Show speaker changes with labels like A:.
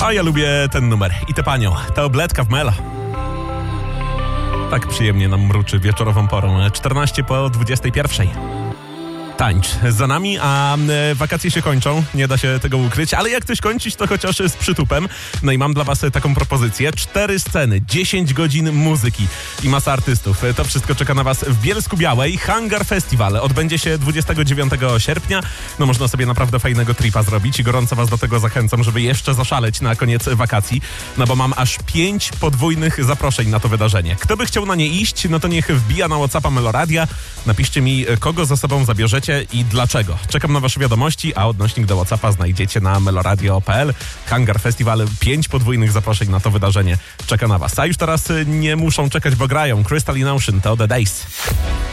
A: A ja lubię ten numer i tę panią, ta obletka w Melo. Tak przyjemnie nam mruczy wieczorową porą. 14 po 21. Tańcz za nami, a wakacje się kończą, nie da się tego ukryć, ale jak coś kończyć, to chociaż z przytupem. No i mam dla was taką propozycję. 4 sceny, 10 godzin muzyki i masa artystów. To wszystko czeka na was w Bielsku-Białej. Hangar Festival odbędzie się 29 sierpnia. No można sobie naprawdę fajnego tripa zrobić i gorąco was do tego zachęcam, żeby jeszcze zaszaleć na koniec wakacji, no bo mam aż 5 podwójnych zaproszeń na to wydarzenie. Kto by chciał na nie iść, no to niech wbija na WhatsAppa Meloradia. Napiszcie mi, kogo ze sobą zabierzecie i dlaczego. Czekam na wasze wiadomości, a odnośnik do WhatsAppa znajdziecie na meloradio.pl. Hangar Festival, 5 podwójnych zaproszeń na to wydarzenie czeka na was. A już teraz nie muszą czekać, bo grają Crystalline Ocean to The Days.